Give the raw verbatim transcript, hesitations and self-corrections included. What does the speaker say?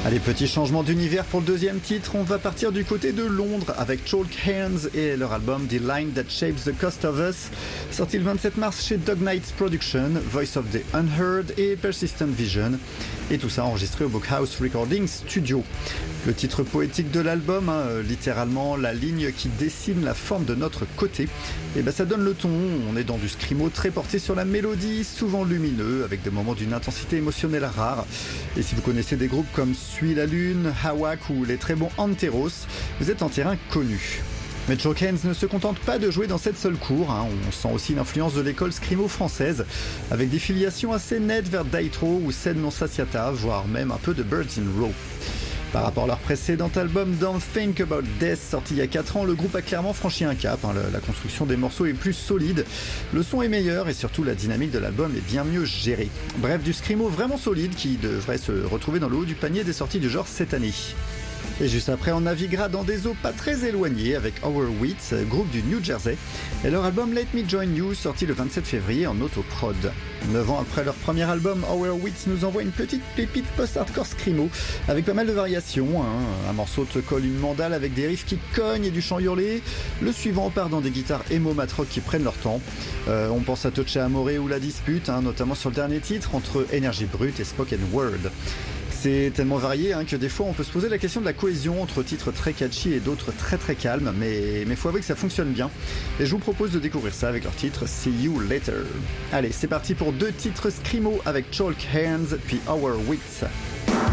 Allez, petit changement d'univers pour le deuxième titre, on va partir du côté de Londres avec Chalk Hands et leur album The Line That Shapes the Cost of Us, sorti le vingt-sept mars chez Dog Knights Production, Voice of the Unheard et Persistent Vision, et tout ça enregistré au Bookhouse Recording Studio. Le titre poétique de l'album, hein, littéralement la ligne qui dessine la forme de notre côté, et ben ça donne le ton, on est dans du scrimo très porté sur la mélodie, souvent lumineux, avec des moments d'une intensité émotionnelle rare. Et si vous connaissez des groupes comme Suis la Lune, Hawak ou les très bons Anteros, vous êtes en terrain connu. Mais Chalk Hands ne se contente pas de jouer dans cette seule cour, hein. On sent aussi l'influence de l'école scrimo française, avec des filiations assez nettes vers Daitro ou Sen non Satiata, voire même un peu de Birds in Row. Par rapport à leur précédent album Don't Think About Death, sorti il y a quatre ans, le groupe a clairement franchi un cap, hein. La construction des morceaux est plus solide, le son est meilleur et surtout la dynamique de l'album est bien mieux gérée. Bref, du scrimo vraiment solide qui devrait se retrouver dans le haut du panier des sorties du genre cette année. Et juste après, on naviguera dans des eaux pas très éloignées avec Our Wits, groupe du New Jersey, et leur album Let Me Join You, sorti le vingt-sept février en autoprod. Neuf ans après leur premier album, Our Wits nous envoie une petite pépite post-hardcore scrimo, avec pas mal de variations, hein. Un morceau te colle une mandale avec des riffs qui cognent et du chant hurlé, le suivant part dans des guitares emo mat rock qui prennent leur temps. Euh, on pense à Touché Amore ou La Dispute, hein, notamment sur le dernier titre, entre énergie brute et spoken word. C'est tellement varié hein, que des fois on peut se poser la question de la cohésion entre titres très catchy et d'autres très très calmes, mais il faut avouer que ça fonctionne bien. Et je vous propose de découvrir ça avec leur titre See You Later. Allez, c'est parti pour deux titres scrimo avec Chalk Hands puis Our Wits.